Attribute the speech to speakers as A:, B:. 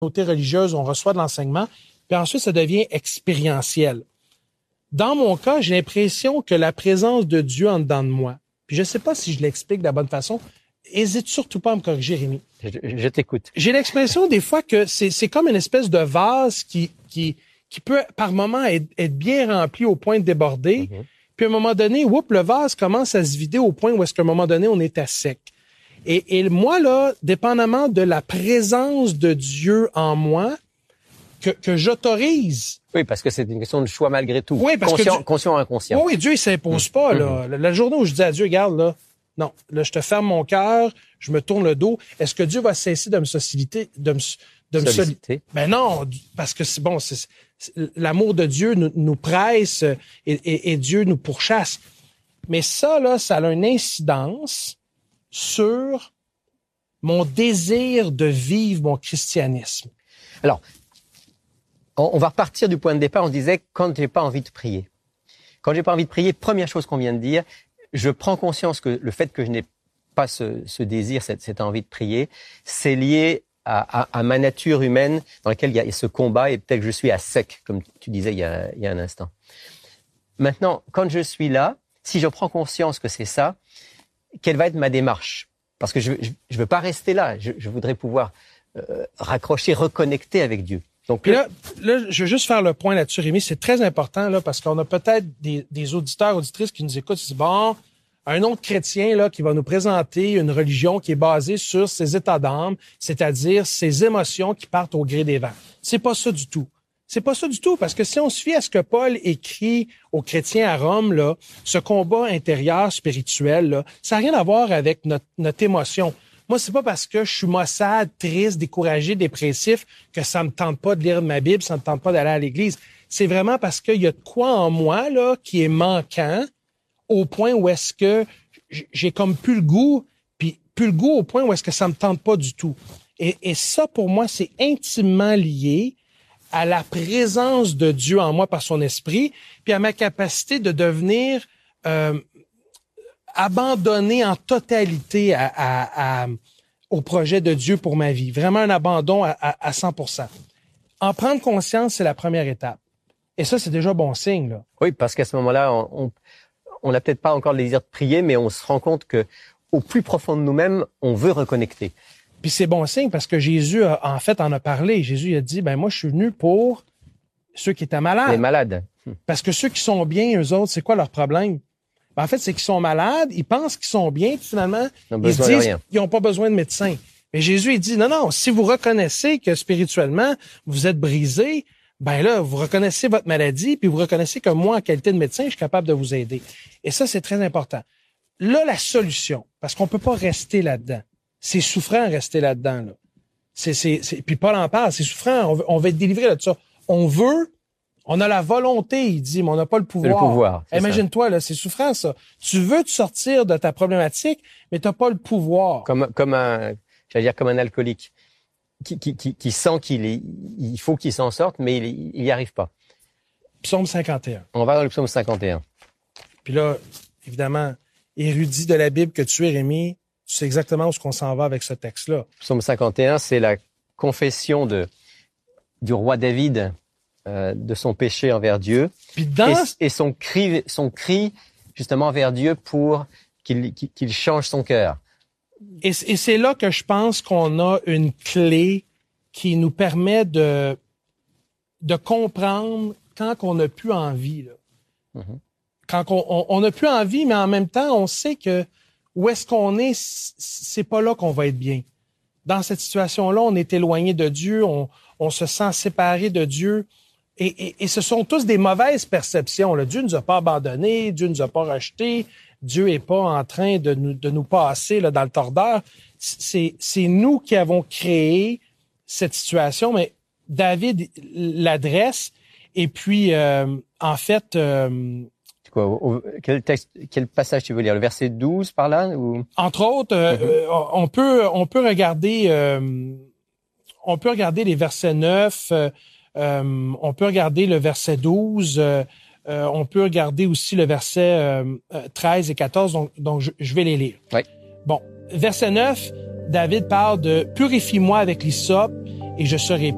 A: communauté religieuse, on reçoit de l'enseignement, puis ensuite, ça devient expérientiel. Dans mon cas, j'ai l'impression que la présence de Dieu en dedans de moi, puis je ne sais pas si je l'explique de la bonne façon, hésite surtout pas à me corriger, Rémi.
B: Je t'écoute.
A: J'ai l'expression des fois que c'est comme une espèce de vase qui peut par moment être bien rempli au point de déborder, puis à un moment donné, le vase commence à se vider au point où est-ce qu'à un moment donné, on est à sec. Et moi, là, dépendamment de la présence de Dieu en moi, que j'autorise.
B: Oui, parce que c'est une question de choix malgré tout.
A: Oui, parce
B: conscient ou inconscient.
A: Oui, Dieu, il s'impose pas, là. La journée où je dis à Dieu, regarde, là, non, là, je te ferme mon cœur, je me tourne le dos. Est-ce que Dieu va cesser de me solliciter, de me solliciter? Ben non, parce que c'est bon, l'amour de Dieu nous presse et Dieu nous pourchasse. Mais ça, là, ça a une incidence sur mon désir de vivre mon christianisme.
B: Alors, on va repartir du point de départ. On disait quand j'ai pas envie de prier. Quand j'ai pas envie de prier, première chose qu'on vient de dire, je prends conscience que le fait que je n'ai pas ce désir, cette envie de prier, c'est lié à ma nature humaine dans laquelle il y a ce combat et peut-être que je suis à sec, comme tu disais il y a un instant. Maintenant, quand je suis là, si je prends conscience que c'est ça, quelle va être ma démarche? Parce que je veux pas rester là. Je voudrais pouvoir raccrocher, reconnecter avec Dieu. Donc
A: là, je veux juste faire le point là-dessus, Rémi. C'est très important là parce qu'on a peut-être des auditeurs, auditrices qui nous écoutent. C'est bon, un autre chrétien là qui va nous présenter une religion qui est basée sur ses états d'âme, c'est-à-dire ses émotions qui partent au gré des vents. C'est pas ça du tout. C'est pas ça du tout, parce que si on se fie à ce que Paul écrit aux chrétiens à Rome, là, ce combat intérieur spirituel, là, ça n'a rien à voir avec notre émotion. Moi, c'est pas parce que je suis maussade, triste, découragé, dépressif que ça me tente pas de lire ma Bible, ça me tente pas d'aller à l'église. C'est vraiment parce qu'il y a de quoi en moi là qui est manquant au point où est-ce que j'ai comme plus le goût, puis plus le goût au point où est-ce que ça me tente pas du tout. Et ça, pour moi, c'est intimement lié à la présence de Dieu en moi par son esprit, puis à ma capacité de devenir abandonné en totalité au projet de Dieu pour ma vie. Vraiment un abandon à 100%. En prendre conscience, c'est la première étape. Et ça, c'est déjà bon signe, là.
B: Oui, parce qu'à ce moment-là, on n'a peut-être pas encore le désir de prier, mais on se rend compte que au plus profond de nous-mêmes, on veut reconnecter.
A: Puis c'est bon signe parce que Jésus, en fait, en a parlé. Jésus a dit, moi, je suis venu pour ceux qui étaient malades.
B: Les malades.
A: Parce que ceux qui sont bien, eux autres, c'est quoi leur problème? En fait, c'est qu'ils sont malades, ils pensent qu'ils sont bien, puis finalement, ils se disent qu'ils n'ont pas besoin de médecin. Mais Jésus, il dit, non, si vous reconnaissez que spirituellement, vous êtes brisé, là, vous reconnaissez votre maladie, puis vous reconnaissez que moi, en qualité de médecin, je suis capable de vous aider. Et ça, c'est très important. Là, la solution, parce qu'on peut pas rester là-dedans. C'est souffrant rester là-dedans, là. Puis Paul en parle, c'est souffrant, on va être délivré de ça. On a la volonté, il dit, mais on n'a pas le pouvoir.
B: C'est le pouvoir.
A: Imagine-toi, là, c'est souffrant, ça. Tu veux te sortir de ta problématique, mais t'as pas le pouvoir.
B: Comme un alcoolique qui sent il faut qu'il s'en sorte, mais il y arrive pas.
A: Psaume 51.
B: On va dans le psaume 51.
A: Puis là, évidemment, érudit de la Bible que tu es, Rémi, tu sais exactement où on s'en va avec ce texte-là.
B: Psaume 51, c'est la confession du roi David de son péché envers Dieu.
A: Puis
B: et son cri justement vers Dieu pour qu'il change son cœur.
A: Et c'est là que je pense qu'on a une clé qui nous permet de comprendre quand on n'a plus envie, là. Mm-hmm. Quand on n'a plus envie, mais en même temps, on sait que où est-ce qu'on est, c'est pas là qu'on va être bien. Dans cette situation-là, on est éloigné de Dieu, on se sent séparé de Dieu. Et ce sont tous des mauvaises perceptions, là. Dieu nous a pas abandonnés, Dieu nous a pas rejetés, Dieu est pas en train de nous passer là, dans le tordeur. C'est nous qui avons créé cette situation, mais David l'adresse. Et puis, en fait...
B: Quel passage tu veux lire? Le verset 12 par là ou...
A: Entre autres, on peut regarder les versets 9, on peut regarder le verset 12, on peut regarder aussi le verset 13 et 14, donc je vais les lire.
B: Oui.
A: Bon, verset 9, David parle de « Purifie-moi avec l'hysope et je serai